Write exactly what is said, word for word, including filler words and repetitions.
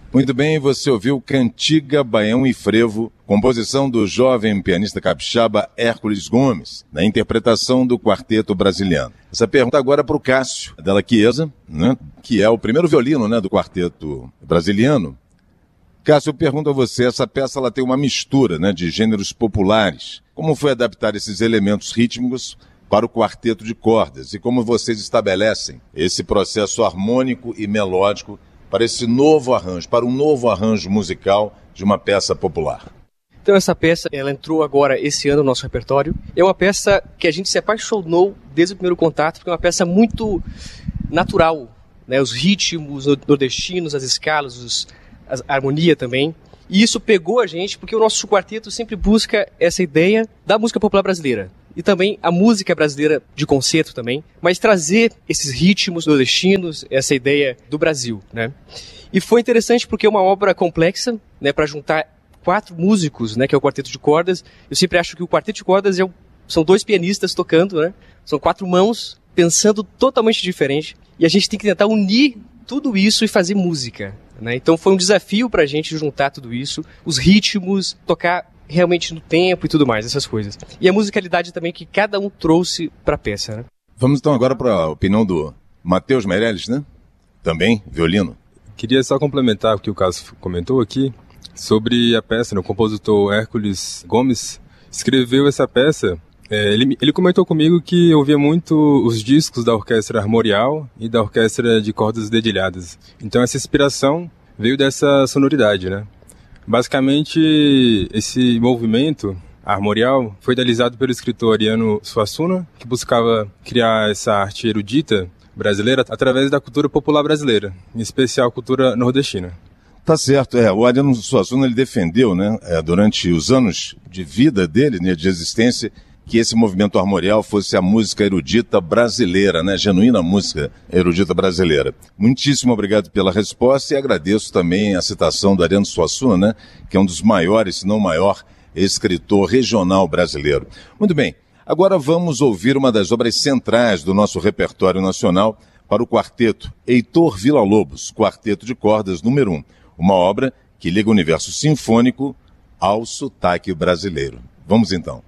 Muito bem, você ouviu Cantiga, Baião e Frevo, composição do jovem pianista capixaba Hércules Gomes, na interpretação do Quarteto Brasiliano. Essa pergunta agora é para o Cássio Della Chiesa, né, que é o primeiro violino, né, do Quarteto Brasiliano. Cássio, eu pergunto a você, essa peça ela tem uma mistura, né, de gêneros populares. Como foi adaptar esses elementos rítmicos para o quarteto de cordas? E como vocês estabelecem esse processo harmônico e melódico para esse novo arranjo, para um novo arranjo musical de uma peça popular? Então essa peça, ela entrou agora esse ano no nosso repertório. É uma peça que a gente se apaixonou desde o primeiro contato, porque é uma peça muito natural, né? Os ritmos nordestinos, as escalas, os, a harmonia também. E isso pegou a gente porque o nosso quarteto sempre busca essa ideia da música popular brasileira. E também a música brasileira de concerto também, mas trazer esses ritmos nordestinos, essa ideia do Brasil, né? E foi interessante porque é uma obra complexa, né, para juntar quatro músicos, né, que é o quarteto de cordas. Eu sempre acho que o quarteto de cordas é um, são dois pianistas tocando, né? São quatro mãos pensando totalmente diferente. E a gente tem que tentar unir tudo isso e fazer música, né? Então foi um desafio pra gente juntar tudo isso, os ritmos, tocar realmente no tempo e tudo mais, essas coisas. E a musicalidade também que cada um trouxe para a peça, né? Vamos então agora para a opinião do Matheus Meirelles, né? Também violino. Queria só complementar o que o Cássio comentou aqui sobre a peça, né? O compositor Hércules Gomes escreveu essa peça. É, ele, ele comentou comigo que ouvia muito os discos da Orquestra Armorial e da Orquestra de Cordas Dedilhadas. Então essa inspiração veio dessa sonoridade, né? Basicamente, esse movimento armorial foi idealizado pelo escritor Ariano Suassuna, que buscava criar essa arte erudita brasileira através da cultura popular brasileira, em especial a cultura nordestina. Tá certo, é, o Ariano Suassuna ele defendeu, né, é, durante os anos de vida dele, né, de existência, que esse movimento armorial fosse a música erudita brasileira, né? Genuína música erudita brasileira. Muitíssimo obrigado pela resposta e agradeço também a citação do Ariano Suassuna, né? Que é um dos maiores, se não o maior, escritor regional brasileiro. Muito bem, agora vamos ouvir uma das obras centrais do nosso repertório nacional para o quarteto Heitor Villa-Lobos, Quarteto de Cordas número um, uma obra que liga o universo sinfônico ao sotaque brasileiro. Vamos então.